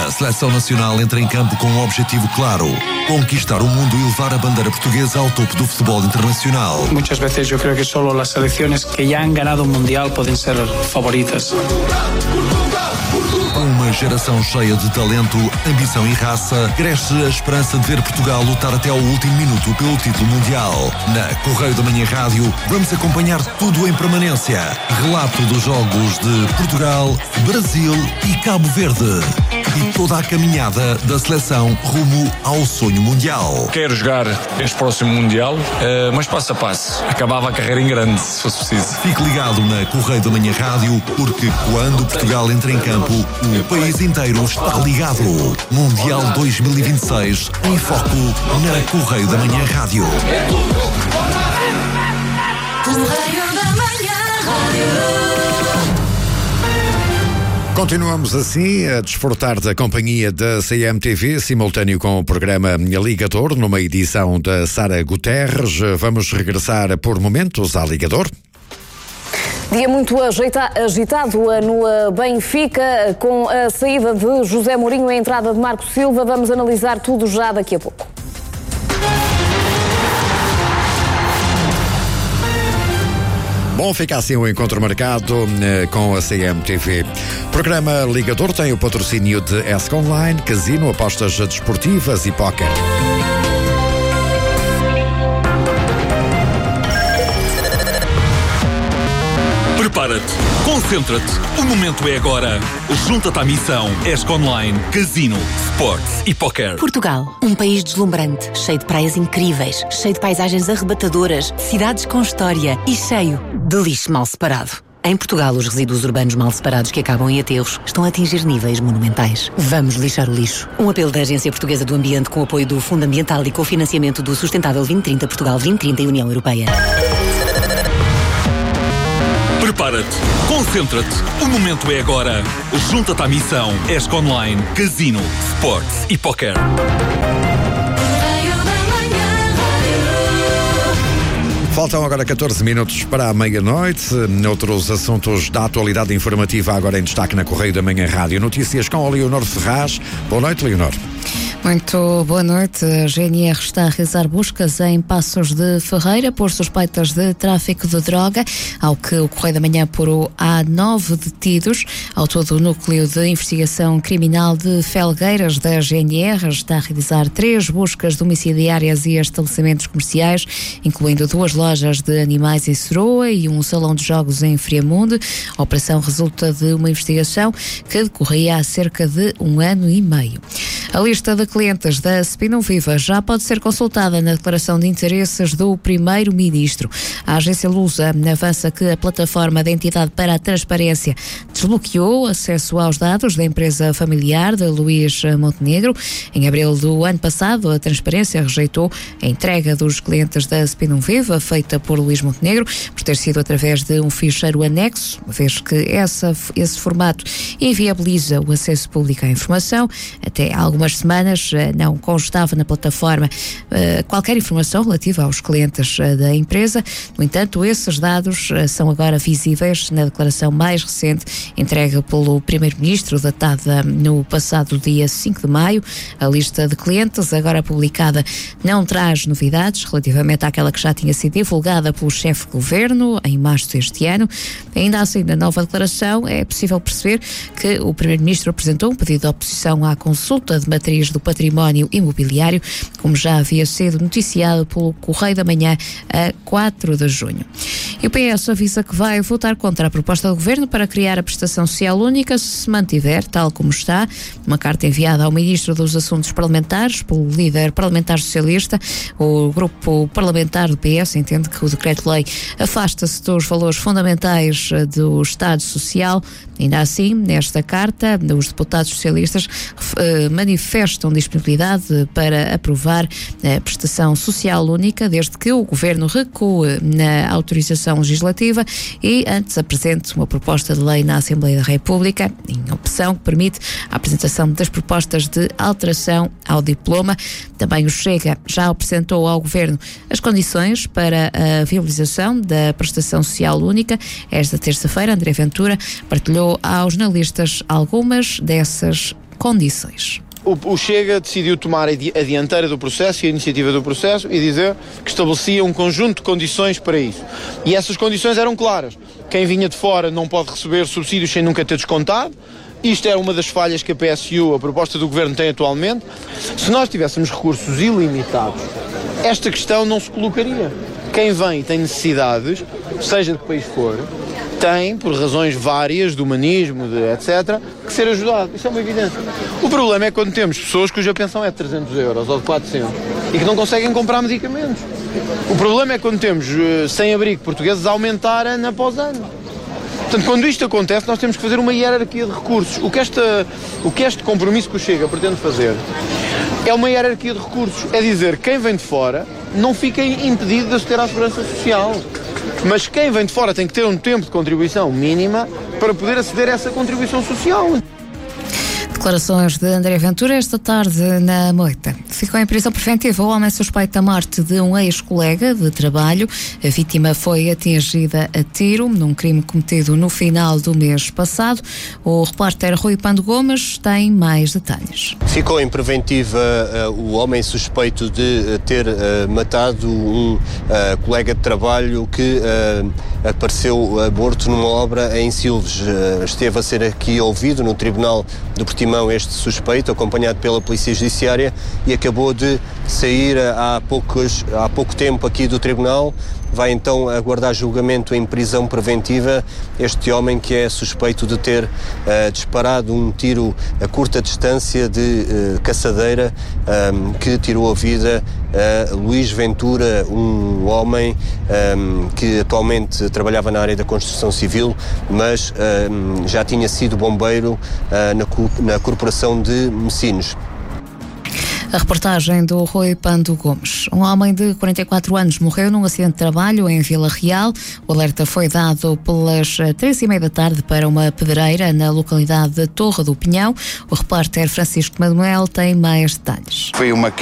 A seleção nacional entra em campo com um objetivo claro: conquistar o mundo e levar a bandeira portuguesa ao topo do futebol internacional. Muchas veces yo creo que solo las selecciones que ya han ganado un mundial pueden ser favoritas. Uma geração cheia de talento, ambição e raça, cresce a esperança de ver Portugal lutar até ao último minuto pelo título mundial. Na Correio da Manhã Rádio, vamos acompanhar tudo em permanência. Relato dos jogos de Portugal, Brasil e Cabo Verde. E toda a caminhada da seleção rumo ao sonho mundial. Quero jogar este próximo mundial, mas passo a passo. Acabava a carreira em grande, se fosse preciso. Fique ligado na Correio da Manhã Rádio, porque quando Portugal entra em campo, o país inteiro está ligado. Mundial 2026 em foco na Correio da Manhã Rádio. Correio da Manhã Rádio. Continuamos assim a desfrutar da companhia da CMTV, simultâneo com o programa Ligador, numa edição da Sara Guterres. Vamos regressar por momentos à Ligador. Dia muito agitado no Benfica, com a saída de José Mourinho e a entrada de Marco Silva. Vamos analisar tudo já daqui a pouco. Bom, fica assim o encontro marcado com a CMTV. O programa Ligador tem o patrocínio de ESC Online, casino, apostas desportivas e póquer. Prepara-te, concentra-te, o momento é agora. Junta-te à missão ESC Online, Casino, Sports e Póquer. Portugal, um país deslumbrante, cheio de praias incríveis, cheio de paisagens arrebatadoras, cidades com história e cheio de lixo mal separado. Em Portugal, os resíduos urbanos mal separados que acabam em aterros estão a atingir níveis monumentais. Vamos lixar o lixo. Um apelo da Agência Portuguesa do Ambiente com o apoio do Fundo Ambiental e com o financiamento do Sustentável 2030, Portugal 2030 e União Europeia. Prepara-te, concentra-te, o momento é agora. Junta-te à missão ESC Online, Casino, Sports e Póquer. Faltam agora 14 minutos para a meia-noite. Outros assuntos da atualidade informativa agora em destaque na Correio da Manhã Rádio. Notícias com a Leonor Ferraz. Boa noite, Leonor. Muito boa noite. A GNR está a realizar buscas em Passos de Ferreira por suspeitas de tráfico de droga, ao que o Correio da Manhã apurou há 9 detidos. Ao todo, o Núcleo de Investigação Criminal de Felgueiras da GNR está a realizar 3 buscas domiciliárias e estabelecimentos comerciais, incluindo 2 lojas de animais em Seroa e um salão de jogos em Friamunde. A operação resulta de uma investigação que decorria há cerca de 1 ano e meio. A lista de clientes da Spinum Viva já pode ser consultada na declaração de interesses do Primeiro-Ministro. A agência Lusa avança que a plataforma da entidade para a transparência desbloqueou acesso aos dados da empresa familiar de Luís Montenegro. Em abril do ano passado, a transparência rejeitou a entrega dos clientes da Spinum Viva, feita por Luís Montenegro, por ter sido através de um ficheiro anexo, uma vez que esse formato inviabiliza o acesso público à informação. Até há algumas semanas não constava na plataforma qualquer informação relativa aos clientes da empresa. No entanto, esses dados são agora visíveis na declaração mais recente entregue pelo Primeiro-Ministro, datada no passado dia 5 de maio. A lista de clientes, agora publicada, não traz novidades relativamente àquela que já tinha sido divulgada pelo chefe de governo em março deste ano. Ainda assim, na nova declaração, é possível perceber que o Primeiro-Ministro apresentou um pedido de oposição à consulta de matriz do património imobiliário, como já havia sido noticiado pelo Correio da Manhã a 4 de junho. E o PS avisa que vai votar contra a proposta do Governo para criar a prestação social única se mantiver tal como está. Uma carta enviada ao Ministro dos Assuntos Parlamentares pelo líder parlamentar socialista. O grupo parlamentar do PS entende que o decreto-lei afasta-se dos valores fundamentais do Estado Social. Ainda assim, nesta carta, os deputados socialistas manifestam disponibilidade para aprovar a prestação social única, desde que o Governo recue na autorização legislativa e antes apresente uma proposta de lei na Assembleia da República, em opção que permite a apresentação das propostas de alteração ao diploma. Também o Chega já apresentou ao Governo as condições para a viabilização da prestação social única. Esta terça-feira, André Ventura partilhou aos jornalistas algumas dessas condições. O Chega decidiu tomar a dianteira do processo e a iniciativa do processo e dizer que estabelecia um conjunto de condições para isso. E essas condições eram claras. Quem vinha de fora não pode receber subsídios sem nunca ter descontado. Isto é uma das falhas que a PSU, a proposta do Governo, tem atualmente. Se nós tivéssemos recursos ilimitados, esta questão não se colocaria. Quem vem e tem necessidades, seja de que país for, tem, por razões várias, de humanismo, etc., que ser ajudado. Isso é uma evidência. O problema é quando temos pessoas cuja pensão é de 300 euros ou de 400 e que não conseguem comprar medicamentos. O problema é quando temos sem-abrigo portugueses a aumentar ano após ano. Portanto, quando isto acontece, nós temos que fazer uma hierarquia de recursos. O que este compromisso que o Chega pretende fazer é uma hierarquia de recursos. É dizer, quem vem de fora não fica impedido de aceder à segurança social. Mas quem vem de fora tem que ter um tempo de contribuição mínima para poder aceder a essa contribuição social. Declarações de André Ventura esta tarde na Moita. Ficou em prisão preventiva o homem suspeito da morte de um ex-colega de trabalho. A vítima foi atingida a tiro num crime cometido no final do mês passado. O repórter Rui Pando Gomes tem mais detalhes. Ficou em preventiva o homem suspeito de ter matado um colega de trabalho que apareceu morto numa obra em Silves. Esteve a ser aqui ouvido no Tribunal do Portimão este suspeito, acompanhado pela Polícia Judiciária, e acabou de sair há pouco tempo aqui do Tribunal. Vai então aguardar julgamento em prisão preventiva este homem que é suspeito de ter disparado um tiro a curta distância de caçadeira que tirou a vida a Luís Ventura, um homem que atualmente trabalhava na área da construção civil, mas já tinha sido bombeiro na Corporação de Messinos. A reportagem do Rui Pando Gomes. Um homem de 44 anos morreu num acidente de trabalho em Vila Real. O alerta foi dado pelas 3h30 da tarde para uma pedreira na localidade de Torre do Pinhão. O repórter Francisco Manuel tem mais detalhes. Foi uma